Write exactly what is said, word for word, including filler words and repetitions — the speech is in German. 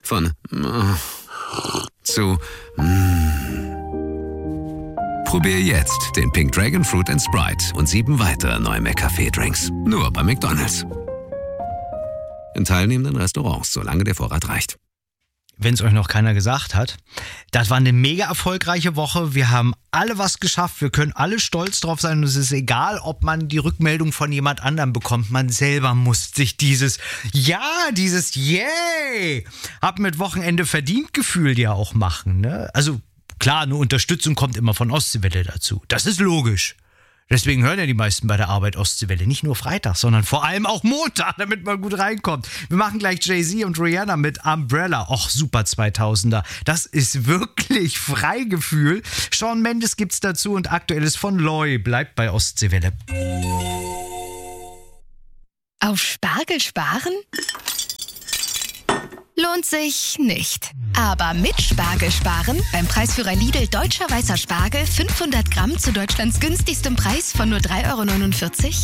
Von mm, zu mm. Probier jetzt den Pink Dragon Fruit and Sprite und sieben weitere neue McCafé-Drinks. Nur bei McDonald's. In teilnehmenden Restaurants, solange der Vorrat reicht. Wenn es euch noch keiner gesagt hat, das war eine mega erfolgreiche Woche. Wir haben alle was geschafft. Wir können alle stolz drauf sein. Und es ist egal, ob man die Rückmeldung von jemand anderem bekommt. Man selber muss sich dieses Ja, dieses Yay, hab mit Wochenende verdient Gefühl ja auch machen. Ne? Also klar, eine Unterstützung kommt immer von Ostseewelle dazu. Das ist logisch. Deswegen hören ja die meisten bei der Arbeit Ostseewelle. Nicht nur Freitag, sondern vor allem auch Montag, damit man gut reinkommt. Wir machen gleich Jay-Z und Rihanna mit Umbrella. Och, super zweitausender. Das ist wirklich Freigefühl. Shawn Mendes gibt's dazu und Aktuelles von Loy. Bleibt bei Ostseewelle. Auf Spargel sparen? Lohnt sich nicht. Aber mit Spargel sparen, beim Preisführer Lidl deutscher weißer Spargel fünfhundert Gramm zu Deutschlands günstigstem Preis von nur drei Euro neunundvierzig.